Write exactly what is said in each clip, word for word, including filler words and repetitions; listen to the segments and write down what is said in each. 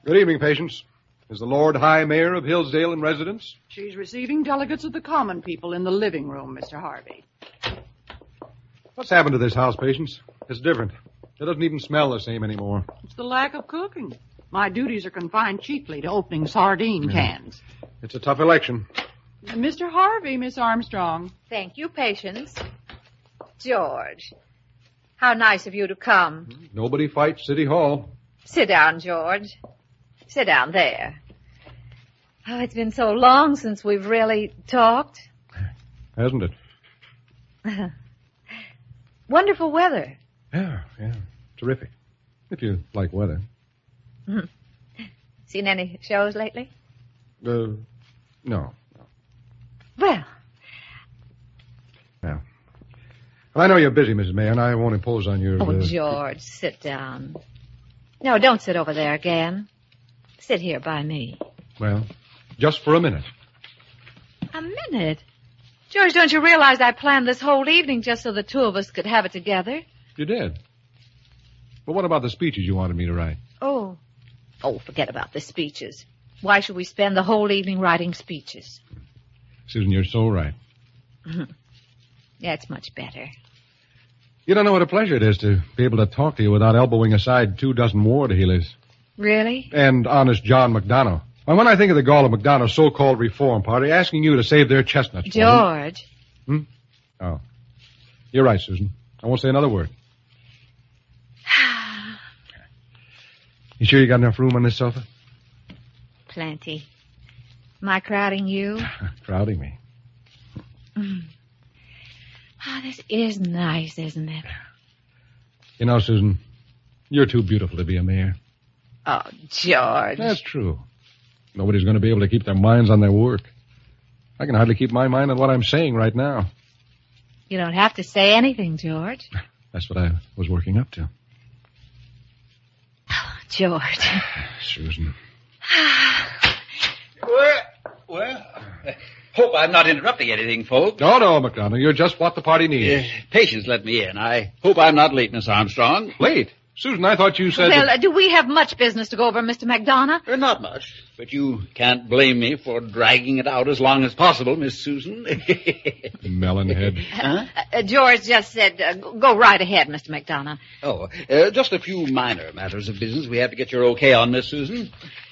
Good evening, patients. Is the Lord High Mayor of Hillsdale in residence? She's receiving delegates of the common people in the living room, Mister Harvey. What's happened to this house, patients? It's different. It doesn't even smell the same anymore. It's the lack of cooking. My duties are confined chiefly to opening sardine cans. It's a tough election. Mister Harvey, Miss Armstrong. Thank you, Patience. George, how nice of you to come. Nobody fights City Hall. Sit down, George. Sit down there. Oh, it's been so long since we've really talked. Hasn't it? Wonderful weather. Yeah, yeah. Terrific. If you like weather. Seen any shows lately? Uh, no. no. Well. Yeah. Well, I know you're busy, Missus Mayor, and I won't impose on your... Oh, uh... George, sit down. No, don't sit over there again. Sit here by me. Well, just for a minute. A minute? George, don't you realize I planned this whole evening just so the two of us could have it together? You did? But what about the speeches you wanted me to write? Oh. Oh, forget about the speeches. Why should we spend the whole evening writing speeches? Susan, you're so right. That's much better. You don't know what a pleasure it is to be able to talk to you without elbowing aside two dozen ward healers. Really? And honest John McDonough. Well, when I think of the gall of McDonough's so-called reform party asking you to save their chestnuts for George. them... Hmm? Oh. You're right, Susan. I won't say another word. You sure you got enough room on this sofa? Plenty. Am I crowding you? Crowding me. Mm. Oh, this is nice, isn't it? You know, Susan, you're too beautiful to be a mayor. Oh, George. That's true. Nobody's going to be able to keep their minds on their work. I can hardly keep my mind on what I'm saying right now. You don't have to say anything, George. That's what I was working up to. Oh, George. Susan. well, well, hope I'm not interrupting anything, folks. No, no, McDonough. You're just what the party needs. Uh, Patience let me in. I hope I'm not late, Miss Armstrong. Late? Susan, I thought you said... Well, that... uh, do we have much business to go over, Mister McDonough? Uh, not much, but you can't blame me for dragging it out as long as possible, Miss Susan. Melonhead. Huh? Uh, George just said, uh, go right ahead, Mister McDonough. Oh, uh, just a few minor matters of business we have to get your okay on, Miss Susan.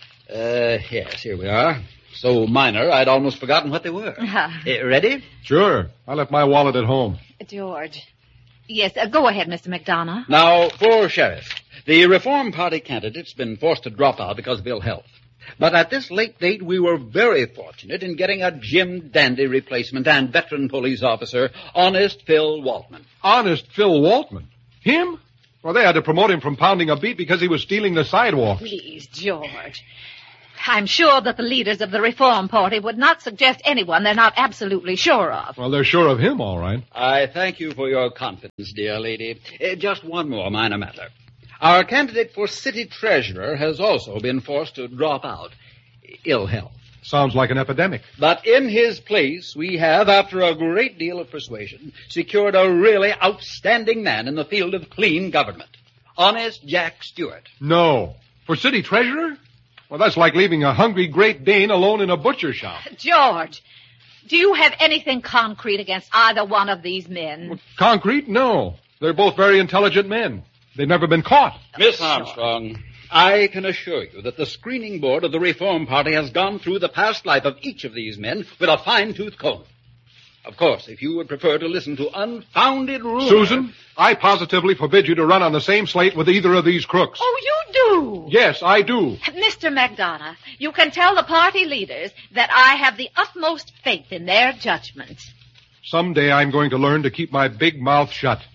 Uh, yes, here we are. So minor, I'd almost forgotten what they were. Uh, ready? Sure. I left my wallet at home. George. Yes, uh, go ahead, Mister McDonough. Now, for sheriff. The Reform Party candidate's been forced to drop out because of ill health. But at this late date, we were very fortunate in getting a Jim Dandy replacement and veteran police officer, Honest Phil Waltman. Honest Phil Waltman? Him? Well, they had to promote him from pounding a beat because he was stealing the sidewalks. Please, George. I'm sure that the leaders of the Reform Party would not suggest anyone they're not absolutely sure of. Well, they're sure of him, all right. I thank you for your confidence, dear lady. Uh, just one more minor matter. Our candidate for city treasurer has also been forced to drop out. Ill health. Sounds like an epidemic. But in his place, we have, after a great deal of persuasion, secured a really outstanding man in the field of clean government. Honest Jack Stewart. No. For city treasurer? Well, that's like leaving a hungry Great Dane alone in a butcher shop. George, do you have anything concrete against either one of these men? Well, concrete? No. They're both very intelligent men. They've never been caught. Miss Armstrong, I can assure you that the screening board of the Reform Party has gone through the past life of each of these men with a fine-tooth comb. Of course, if you would prefer to listen to unfounded rumors... Susan, I positively forbid you to run on the same slate with either of these crooks. Oh, you do? Yes, I do. Mister McDonough, you can tell the party leaders that I have the utmost faith in their judgment. Someday I'm going to learn to keep my big mouth shut.